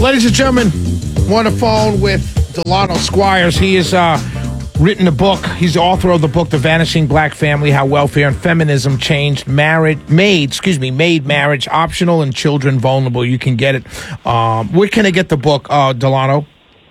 Ladies and gentlemen, we're on the phone with Delano Squires. He has written a book. He's the author of the book, The Vanishing Black Family, How Welfare and Feminism Changed made marriage optional and children vulnerable. You can get it. Where can I get the book, Delano?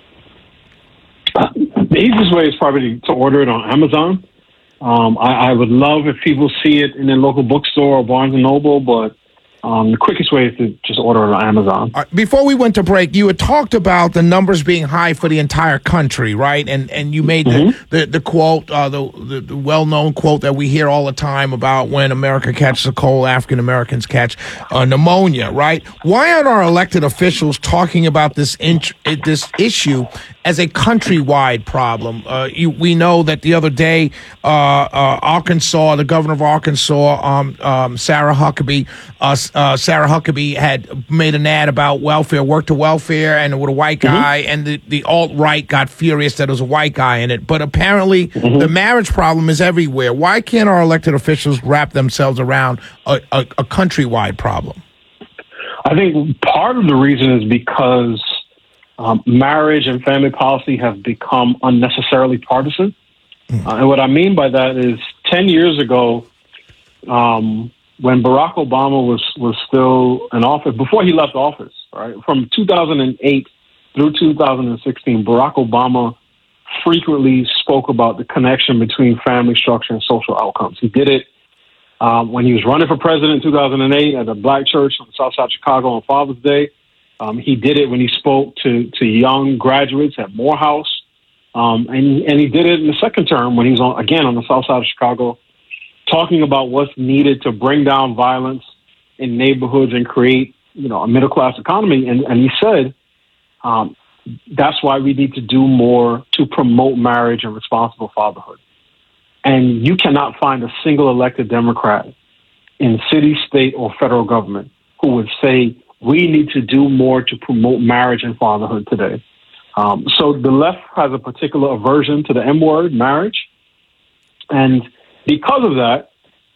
The easiest way is probably to order it on Amazon. I would love if people see it in their local bookstore or Barnes & Noble, but the quickest way is to just order it on Amazon. Before we went to break, you had talked about the numbers being high for the entire country, right? And you made the quote, the well-known quote that we hear all the time about when America catches a cold, African Americans catch pneumonia, right? Why aren't our elected officials talking about this issue as a countrywide problem? We know that the other day, Arkansas, the governor of Arkansas, Sarah Huckabee had made an ad about welfare, work to welfare, and with a white guy, and the alt-right got furious that it was a white guy in it. But apparently the marriage problem is everywhere. Why can't our elected officials wrap themselves around a countrywide problem? I think part of the reason is because marriage and family policy have become unnecessarily partisan. And what I mean by that is 10 years ago, when Barack Obama was still in office, before he left office, right, from 2008 through 2016, Barack Obama frequently spoke about the connection between family structure and social outcomes. He did it when he was running for president in 2008 at a black church on the south side of Chicago on Father's Day. He did it when he spoke to young graduates at Morehouse. And he did it in the second term when he was on the south side of Chicago, talking about what's needed to bring down violence in neighborhoods and create, a middle-class economy. And he said that's why we need to do more to promote marriage and responsible fatherhood. And you cannot find a single elected Democrat in city, state, or federal government who would say we need to do more to promote marriage and fatherhood today. So the left has a particular aversion to the M word, marriage. And because of that,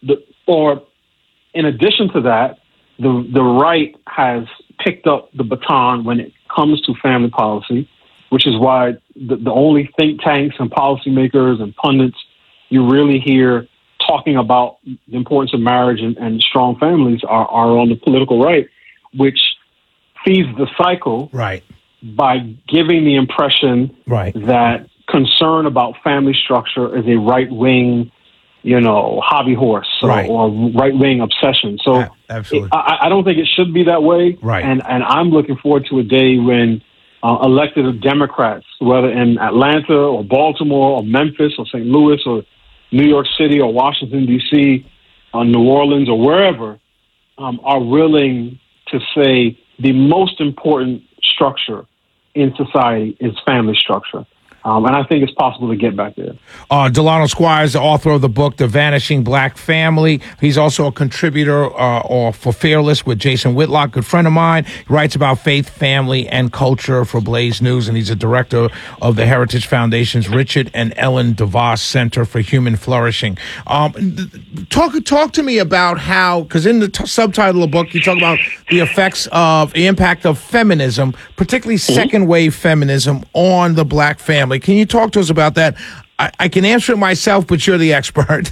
in addition to that, the right has picked up the baton when it comes to family policy, which is why the only think tanks and policymakers and pundits you really hear talking about the importance of marriage and strong families are on the political right, which feeds the cycle by giving the impression that concern about family structure is a right-wing, hobby horse or right-wing obsession. So I don't think it should be that way. And I'm looking forward to a day when elected Democrats, whether in Atlanta or Baltimore or Memphis or St. Louis or New York City or Washington, D.C., or New Orleans or wherever, are willing to say the most important structure in society is family structure. And I think it's possible to get back there. Delano Squires, the author of the book, The Vanishing Black Family. He's also a contributor for Fearless with Jason Whitlock, good friend of mine. He writes about faith, family, and culture for Blaze News, and he's a director of the Heritage Foundation's Richard and Ellen DeVos Center for Human Flourishing. Talk to me about how, because in the subtitle of the book, you talk about the impact of feminism, particularly second wave feminism on the black family. Can you talk to us about that? I can answer it myself, but you're the expert.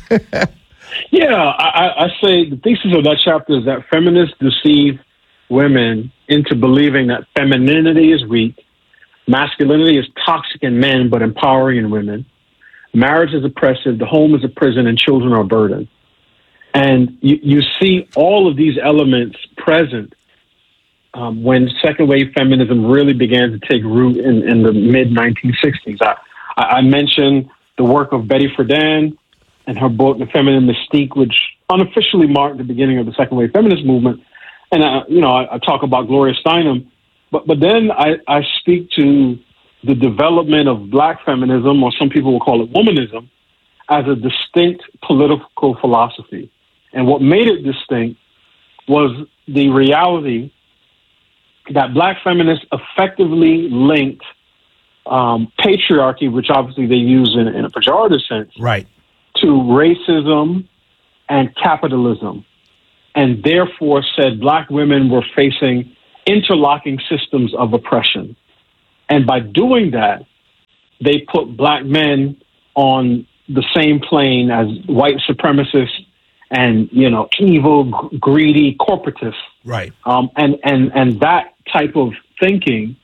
I say the thesis of that chapter is that feminists deceive women into believing that femininity is weak, masculinity is toxic in men but empowering in women, marriage is oppressive, the home is a prison, and children are a burden. And you see all of these elements present when second wave feminism really began to take root in the mid-1960s. I mentioned the work of Betty Friedan and her book, The Feminine Mystique, which unofficially marked the beginning of the second wave feminist movement. And, I talk about Gloria Steinem, but then I speak to the development of black feminism, or some people will call it womanism, as a distinct political philosophy. And what made it distinct was the reality that black feminists effectively linked patriarchy, which obviously they use in a pejorative sense, to racism and capitalism, and therefore said black women were facing interlocking systems of oppression. And by doing that, they put black men on the same plane as white supremacists and, evil, greedy corporatists. Right. And that type of thinking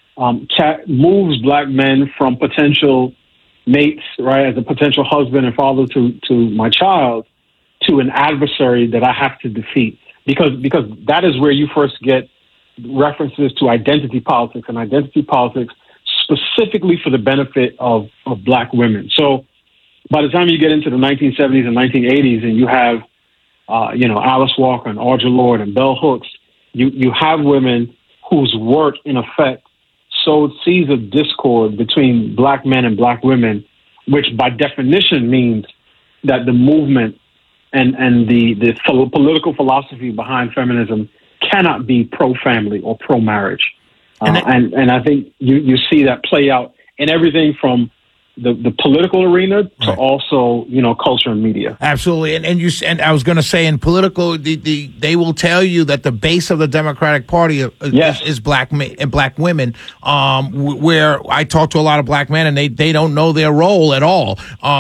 moves black men from potential mates, right, as a potential husband and father to my child, to an adversary that I have to defeat. Because that is where you first get references to identity politics, and identity politics specifically for the benefit of black women. So by the time you get into the 1970s and 1980s and you have, Alice Walker and Audre Lorde and Bell Hooks, you have women whose work, in effect, sowed seeds of discord between black men and black women, which by definition means that the movement and the political philosophy behind feminism cannot be pro-family or pro-marriage. And I think you see that play out in everything from the political arena to also, culture and media. Absolutely. And I was going to say in political, they will tell you that the base of the Democratic Party is black men and black women, where I talk to a lot of black men and they don't know their role at all,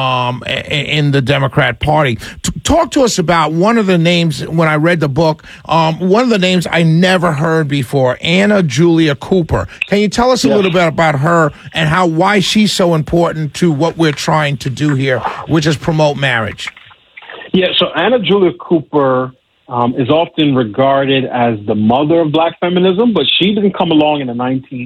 in the Democrat Party. Talk to us about one of the names when I read the book, one of the names I never heard before, Anna Julia Cooper. Can you tell us a little bit about her and why she's so important to what we're trying to do here, which is promote marriage? Yeah, so Anna Julia Cooper is often regarded as the mother of black feminism, but she didn't come along in the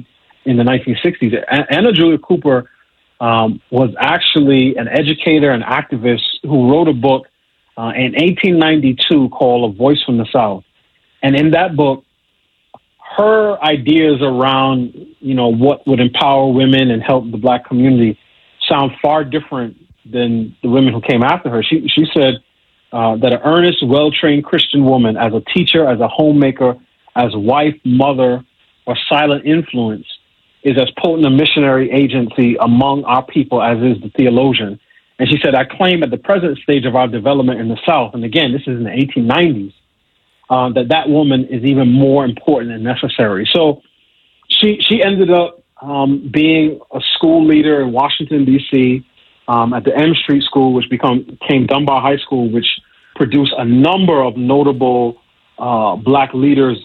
1960s. Anna Julia Cooper was actually an educator and activist who wrote a book in 1892 called A Voice from the South. And in that book, her ideas around, what would empower women and help the black community sound far different than the women who came after her. She said that an earnest, well-trained Christian woman, as a teacher, as a homemaker, as wife, mother, or silent influence, is as potent a missionary agency among our people as is the theologian. And she said, I claim at the present stage of our development in the South, and again, this is in the 1890s, that woman is even more important and necessary. So she ended up being a school leader in Washington, D.C., at the M Street School, which became Dunbar High School, which produced a number of notable black leaders,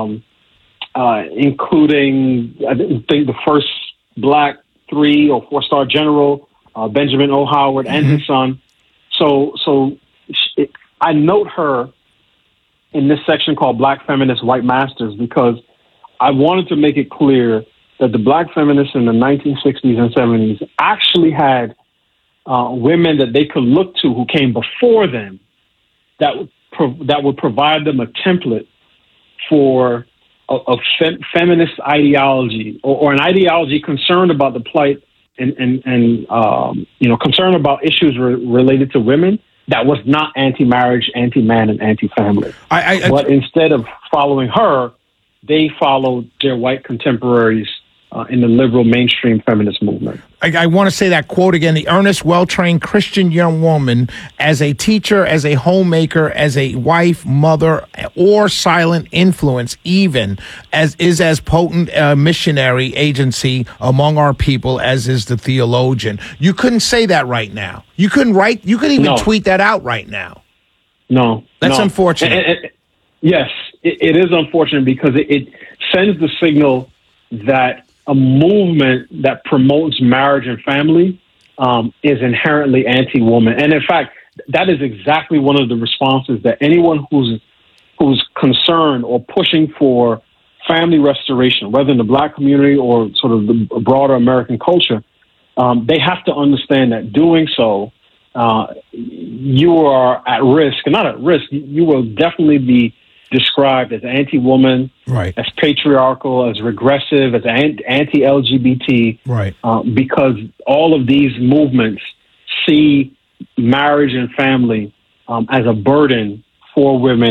including, I think, the first black 3 or 4-star general, Benjamin O. Howard, and his son. So I note her in this section called Black Feminists, White Masters, because I wanted to make it clear that the black feminists in the 1960s and 70s actually had women that they could look to who came before them that would provide them a template for a feminist ideology or an ideology concerned about the plight and concerned about issues related to women that was not anti-marriage, anti-man, and anti-family. But instead of following her, they followed their white contemporaries in the liberal mainstream feminist movement. I want to say that quote again: the earnest, well-trained Christian young woman, as a teacher, as a homemaker, as a wife, mother, or silent influence, even as potent a missionary agency among our people as is the theologian. You couldn't say that right now. You couldn't even tweet that out right now. No. That's unfortunate. Yes, it is unfortunate because it sends the signal that a movement that promotes marriage and family is inherently anti-woman. And in fact, that is exactly one of the responses that anyone who's concerned or pushing for family restoration, whether in the black community or sort of the broader American culture, they have to understand that doing so, you are at risk, not at risk, you will definitely be described as anti-woman, right, as patriarchal, as regressive, as anti-LGBT, right, because all of these movements see marriage and family as a burden for women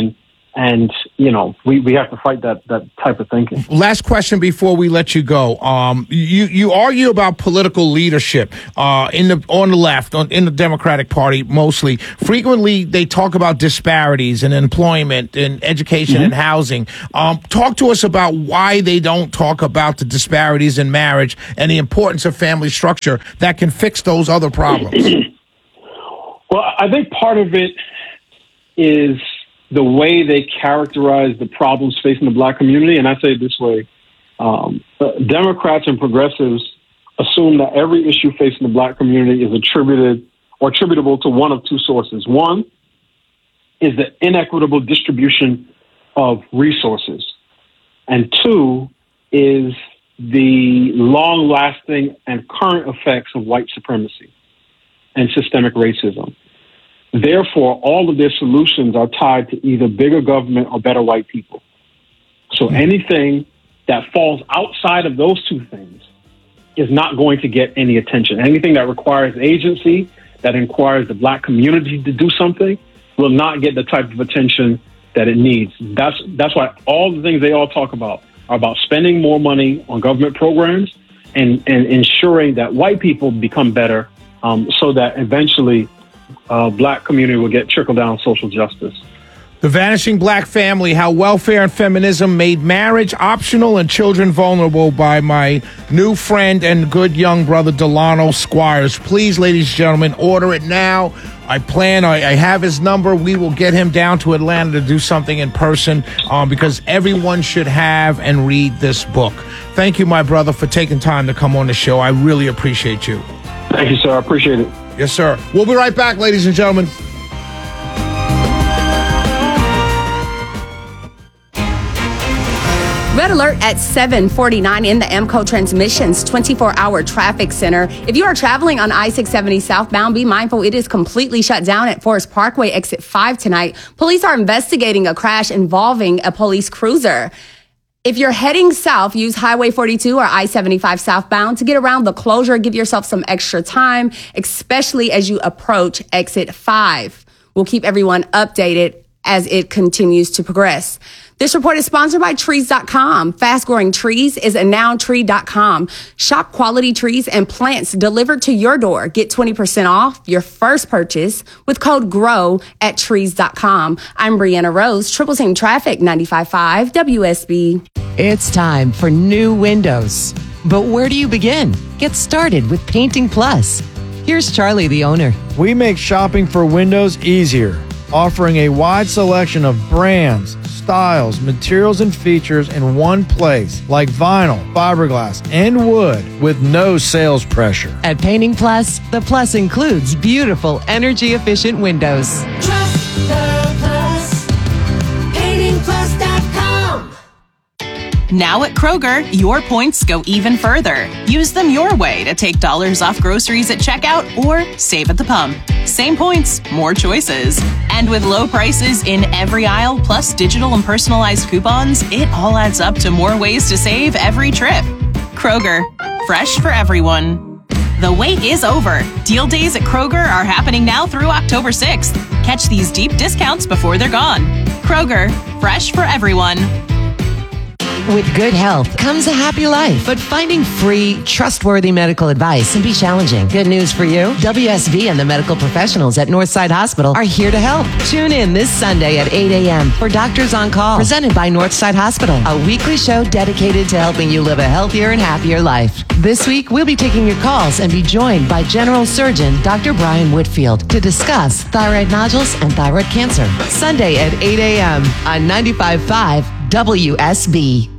And, we have to fight that type of thinking. Last question before we let you go. You argue about political leadership on the left, in the Democratic Party mostly. Frequently, they talk about disparities in employment, in education, and housing. Talk to us about why they don't talk about the disparities in marriage and the importance of family structure that can fix those other problems. Well, I think part of it is the way they characterize the problems facing the black community. And I say it this way, Democrats and progressives assume that every issue facing the black community is attributable to one of two sources. One is the inequitable distribution of resources. And two is the long-lasting and current effects of white supremacy and systemic racism. Therefore, all of their solutions are tied to either bigger government or better white people. So anything that falls outside of those two things is not going to get any attention. Anything that requires agency, that requires the black community to do something, will not get the type of attention that it needs. That's why all the things they all talk about are about spending more money on government programs and ensuring that white people become better so that eventually black community will get trickle-down social justice. The Vanishing Black Family, How Welfare and Feminism Made Marriage Optional and Children Vulnerable, by my new friend and good young brother, Delano Squires. Please, ladies and gentlemen, order it now. I have his number. We will get him down to Atlanta to do something in person because everyone should have and read this book. Thank you, my brother, for taking time to come on the show. I really appreciate you. Thank you, sir. I appreciate it. Yes, sir. We'll be right back, ladies and gentlemen. Red alert at 7:49 in the AMCO Transmissions 24-hour traffic center. If you are traveling on I-670 southbound, be mindful it is completely shut down at Forest Parkway exit 5 tonight. Police are investigating a crash involving a police cruiser. If you're heading south, use Highway 42 or I-75 southbound to get around the closure. Give yourself some extra time, especially as you approach exit 5. We'll keep everyone updated as it continues to progress. This report is sponsored by Trees.com. Fast Growing Trees is NowTree.com. Shop quality trees and plants delivered to your door. Get 20% off your first purchase with code GROW at Trees.com. I'm Brianna Rose, Triple Team Traffic, 95.5 WSB. It's time for new windows. But where do you begin? Get started with Painting Plus. Here's Charlie, the owner. We make shopping for windows easier, offering a wide selection of brands, styles, materials, and features in one place, like vinyl, fiberglass, and wood, with no sales pressure. At Painting Plus, the plus includes beautiful, energy-efficient windows. Trust the Plus. PaintingPlus.com. Now at Kroger, your points go even further. Use them your way to take dollars off groceries at checkout or save at the pump. Same points, more choices. And with low prices in every aisle, plus digital and personalized coupons, it all adds up to more ways to save every trip. Kroger, fresh for everyone. The wait is over. Deal days at Kroger are happening now through October 6th. Catch these deep discounts before they're gone. Kroger, fresh for everyone. With good health comes a happy life, but finding free, trustworthy medical advice can be challenging. Good news for you. WSB and the medical professionals at Northside Hospital are here to help. Tune in this Sunday at 8 a.m. for Doctors on Call, presented by Northside Hospital, a weekly show dedicated to helping you live a healthier and happier life. This week, we'll be taking your calls and be joined by General Surgeon Dr. Brian Whitfield to discuss thyroid nodules and thyroid cancer. Sunday at 8 a.m. on 95.5 WSB.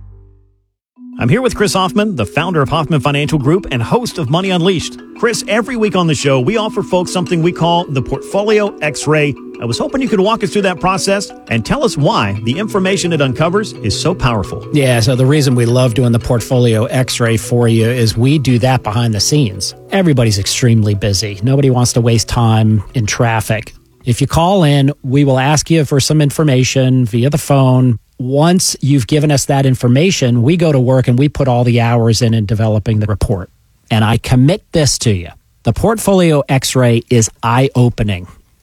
I'm here with Chris Hoffman, the founder of Hoffman Financial Group and host of Money Unleashed. Chris, every week on the show, we offer folks something we call the Portfolio X-Ray. I was hoping you could walk us through that process and tell us why the information it uncovers is so powerful. Yeah, so the reason we love doing the Portfolio X-Ray for you is we do that behind the scenes. Everybody's extremely busy. Nobody wants to waste time in traffic. If you call in, we will ask you for some information via the phone. Once you've given us that information, we go to work and we put all the hours in developing the report. And I commit this to you. The Portfolio X-Ray is eye-opening.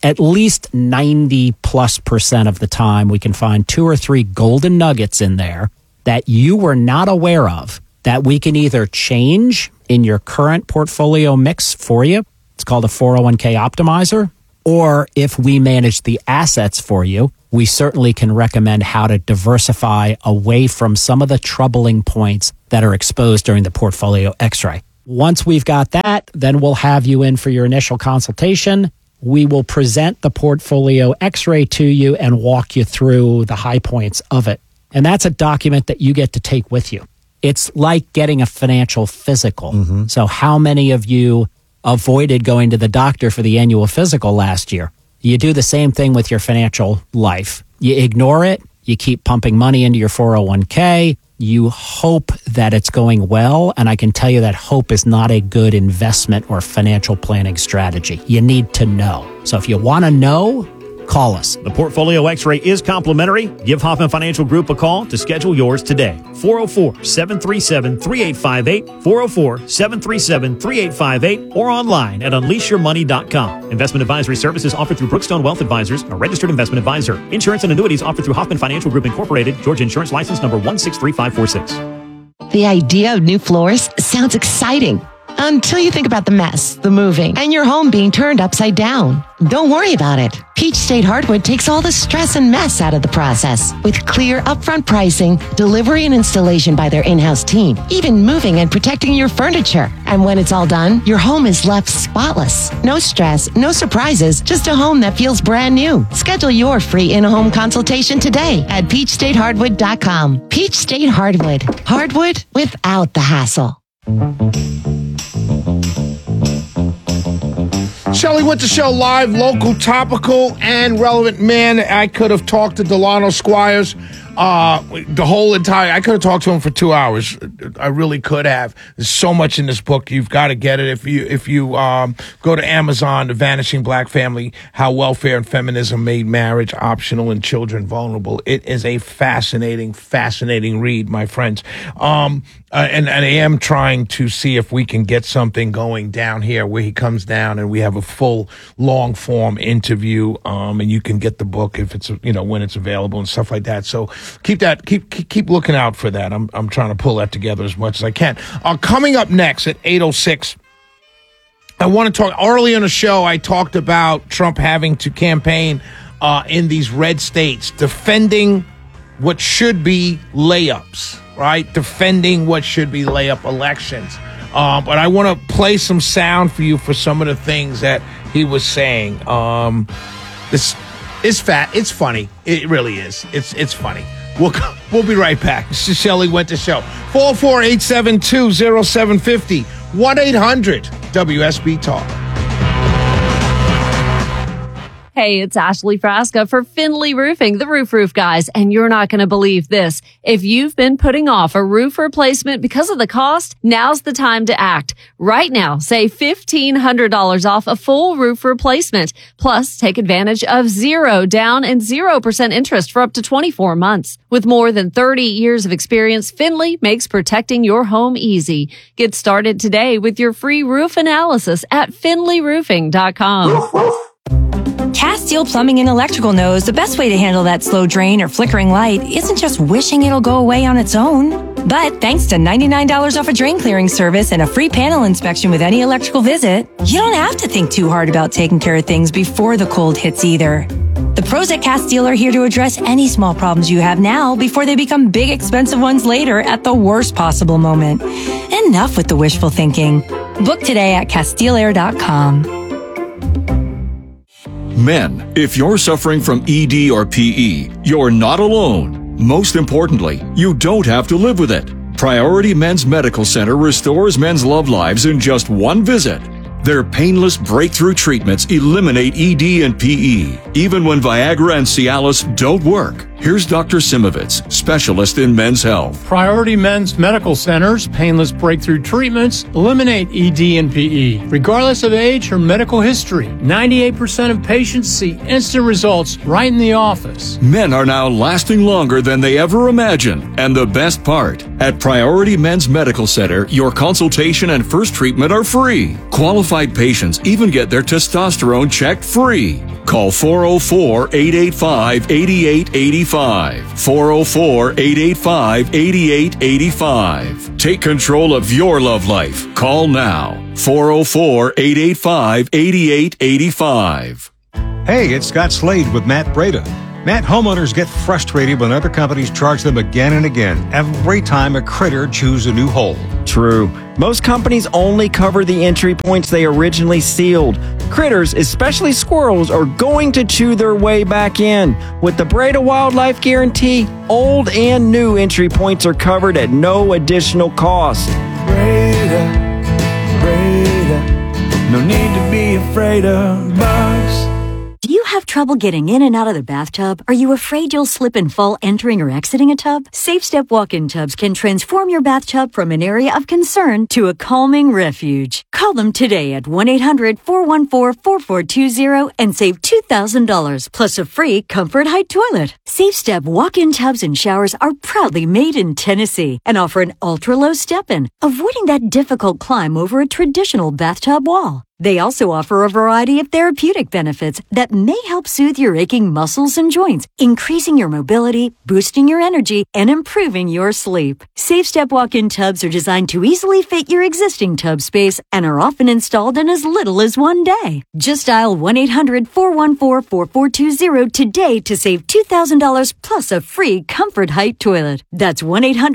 at least 90+% of the time, we can find 2 or 3 golden nuggets in there that you were not aware of that we can either change in your current portfolio mix for you. It's called a 401k optimizer. Or if we manage the assets for you, we certainly can recommend how to diversify away from some of the troubling points that are exposed during the portfolio x-ray. Once we've got that, then we'll have you in for your initial consultation. We will present the portfolio x-ray to you and walk you through the high points of it. And that's a document that you get to take with you. It's like getting a financial physical. Mm-hmm. So how many of you avoided going to the doctor for the annual physical last year? You do the same thing with your financial life. You ignore it. You keep pumping money into your 401k. You hope that it's going well. And I can tell you that hope is not a good investment or financial planning strategy. You need to know. So if you want to know, call us. The Portfolio X-ray is complimentary. Give Hoffman Financial Group a call to schedule yours today. 404-737-3858, 404-737-3858, or online at unleashyourmoney.com. Investment advisory services offered through Brookstone Wealth Advisors, a registered investment advisor. Insurance and annuities offered through Hoffman Financial Group Incorporated, Georgia Insurance License number 163546. The idea of new floors sounds exciting. Until you think about the mess, the moving, and your home being turned upside down. Don't worry about it. Peach State Hardwood takes all the stress and mess out of the process. With clear upfront pricing, delivery and installation by their in-house team, even moving and protecting your furniture. And when it's all done, your home is left spotless. No stress, no surprises, just a home that feels brand new. Schedule your free in-home consultation today at peachstatehardwood.com. Peach State Hardwood. Hardwood without the hassle. Shelley Winter Show live, local, topical, and relevant. Man, I could have talked to Delano Squires the whole entire. I could have talked to him for 2 hours. I really could have. There's so much in this book. You've got to get it. If you go to Amazon, The Vanishing Black Family: How Welfare and Feminism Made Marriage Optional and Children Vulnerable. It is a fascinating read, my friends. And I am trying to see if we can get something going down here where he comes down and we have a full long form interview. And you can get the book if it's, when it's available and stuff like that. So keep looking out for that. I'm trying to pull that together as much as I can. Coming up next at 8:06, I want to talk. Early in the show, I talked about Trump having to campaign in these red states, defending what should be layups, right? Defending what should be layup elections. But I want to play some sound for you for some of the things that he was saying. This is it's funny. It really is. It's funny. We'll be right back. This is Shelley Winter Show. 448-720-0750. 1-800-WSB-TALK. Hey, it's Ashley Frasca for Finley Roofing, the roof guys, and you're not going to believe this. If you've been putting off a roof replacement because of the cost, now's the time to act. Right now, save $1,500 off a full roof replacement. Plus, take advantage of 0 down and 0% interest for up to 24 months. With more than 30 years of experience, Finley makes protecting your home easy. Get started today with your free roof analysis at finleyroofing.com. Castile Plumbing and Electrical knows the best way to handle that slow drain or flickering light isn't just wishing it'll go away on its own. But thanks to $99 off a drain clearing service and a free panel inspection with any electrical visit, you don't have to think too hard about taking care of things before the cold hits either. The pros at Castile are here to address any small problems you have now before they become big, expensive ones later at the worst possible moment. Enough with the wishful thinking. Book today at CastileAir.com. Men, if you're suffering from ED or PE, you're not alone. Most importantly, you don't have to live with it. Priority Men's Medical Center restores men's love lives in just one visit. Their painless breakthrough treatments eliminate ED and PE, even when Viagra and Cialis don't work. Here's Dr. Simovitz, specialist in men's health. Priority Men's Medical Center's painless breakthrough treatments eliminate ED and PE, regardless of age or medical history. 98% of patients see instant results right in the office. Men are now lasting longer than they ever imagined. And the best part, at Priority Men's Medical Center, your consultation and first treatment are free. Qualified patients even get their testosterone checked free. Call 404-885-8885. 404-885-8885. Take control of your love life. Call now. 404-885-8885. Hey, it's Scott Slade with Matt Breda. Matt, homeowners get frustrated when other companies charge them again and again every time a critter chews a new hole. True. Most companies only cover the entry points they originally sealed. Critters, especially squirrels, are going to chew their way back in. With the Breda Wildlife Guarantee, old and new entry points are covered at no additional cost. Breda, no need to be afraid of bugs. Do you have trouble getting in and out of the bathtub? Are you afraid you'll slip and fall entering or exiting a tub? Safe Step walk-in tubs can transform your bathtub from an area of concern to a calming refuge. Call them today at 1-800-414-4420 and save $2,000 plus a free Comfort Height toilet. Safe Step walk-in tubs and showers are proudly made in Tennessee and offer an ultra-low step-in, avoiding that difficult climb over a traditional bathtub wall. They also offer a variety of therapeutic benefits that may help soothe your aching muscles and joints, increasing your mobility, boosting your energy, and improving your sleep. Safe Step walk-in tubs are designed to easily fit your existing tub space and are often installed in as little as 1 day. Just dial 1-800-414-4420 today to save $2,000 plus a free Comfort Height toilet. That's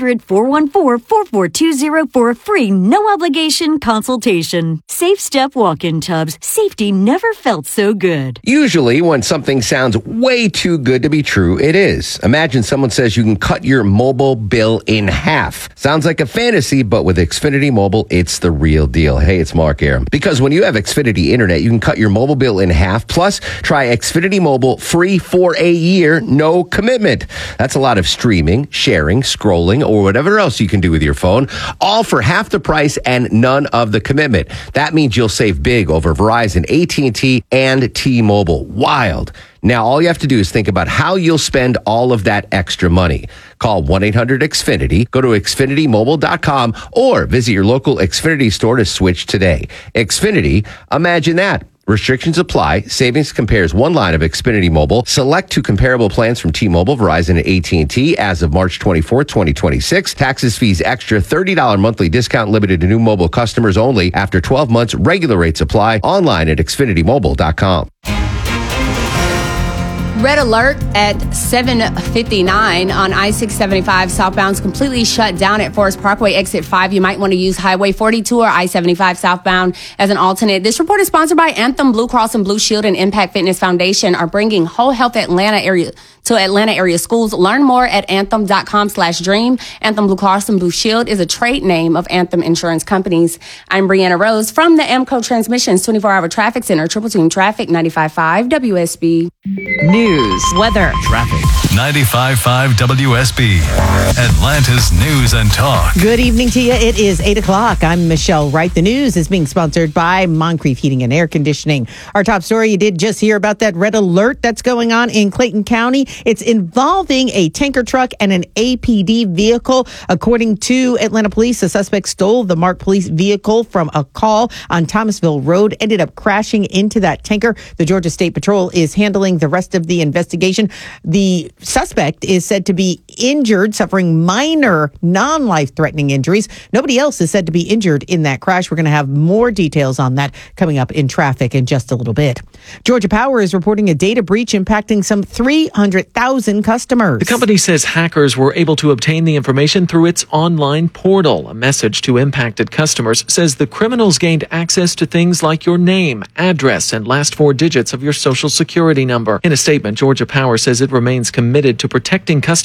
1-800-414-4420 for a free, no-obligation consultation. Safe Step walk-in tubs. Safety never felt so good. Usually, when something sounds way too good to be true, it is. Imagine someone says you can cut your mobile bill in half. Sounds like a fantasy, but with Xfinity Mobile, it's the real deal. Hey, it's Mark Aram. Because when you have Xfinity Internet, you can cut your mobile bill in half. Plus, try Xfinity Mobile free for a year, no commitment. That's a lot of streaming, sharing, scrolling, or whatever else you can do with your phone, all for half the price and none of the commitment. That means you'll save big over Verizon, AT&T, and T-Mobile. Wild. Now, all you have to do is think about how you'll spend all of that extra money. Call 1-800-XFINITY, go to XfinityMobile.com, or visit your local Xfinity store to switch today. Xfinity, imagine that. Restrictions apply. Savings compares one line of Xfinity Mobile. Select two comparable plans from T-Mobile, Verizon, and AT&T as of March 24, 2026. Taxes, fees, extra, $30 monthly discount limited to new mobile customers only. After 12 months, regular rates apply. Online at XfinityMobile.com. Red alert at 7:59 on I-675 southbound, completely shut down at Forest Parkway, exit 5. You might want to use Highway 42 or I-75 southbound as an alternate. This report is sponsored by Anthem, Blue Cross and Blue Shield, and Impact Fitness Foundation are bringing Whole Health Atlanta area to Atlanta area schools. Learn more at anthem.com/dream. Anthem Blue Cross and Blue Shield is a trade name of Anthem Insurance Companies. I'm Brianna Rose from the AMCO Transmissions 24-hour traffic center, Triple Team Traffic, 95.5 WSB. News, weather, traffic. 95.5 WSB, Atlanta's news and talk. Good evening to you. It is 8 o'clock. I'm Michelle Wright. The news is being sponsored by Moncrief Heating and Air Conditioning. Our top story, you did just hear about that red alert that's going on in Clayton County. It's involving a tanker truck and an APD vehicle. According to Atlanta police, the suspect stole the marked police vehicle from a call on Thomasville Road, ended up crashing into that tanker. The Georgia State Patrol is handling the rest of the investigation. The suspect is said to be injured, suffering minor non-life-threatening injuries. Nobody else is said to be injured in that crash. We're going to have more details on that coming up in traffic in just a little bit. Georgia Power is reporting a data breach impacting some 300,000 customers. The company says hackers were able to obtain the information through its online portal. A message to impacted customers says the criminals gained access to things like your name, address, and last four digits of your social security number. In a statement, Georgia Power says it remains committed to protecting customer information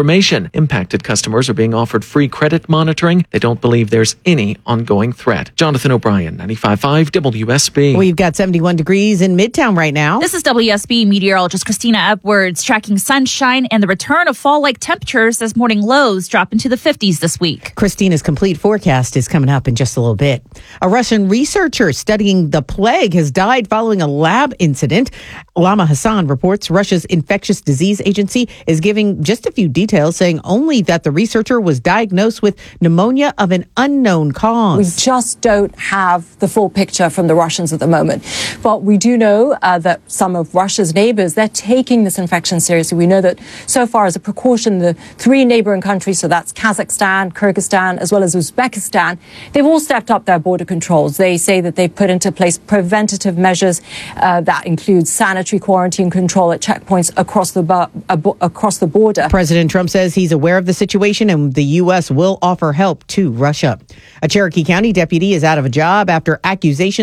information. Impacted customers are being offered free credit monitoring. They don't believe there's any ongoing threat. Jonathan O'Brien, 95.5 WSB. We've got 71 degrees in Midtown right now. This is WSB meteorologist Christina Edwards tracking sunshine and the return of fall-like temperatures as morning lows drop into the 50s this week. Christina's complete forecast is coming up in just a little bit. A Russian researcher studying the plague has died following a lab incident. Lama Hassan reports Russia's infectious disease agency is giving just a few details, saying only that the researcher was diagnosed with pneumonia of an unknown cause. We just don't have the full picture from the Russians at the moment. But we do know that some of Russia's neighbors, they're taking this infection seriously. We know that so far as a precaution, the 3 neighboring countries, so that's Kazakhstan, Kyrgyzstan, as well as Uzbekistan, they've all stepped up their border controls. They say that they've put into place preventative measures that include sanitary quarantine control at checkpoints across the border. President Trump says he's aware of the situation and the U.S. will offer help to Russia. A Cherokee County deputy is out of a job after accusations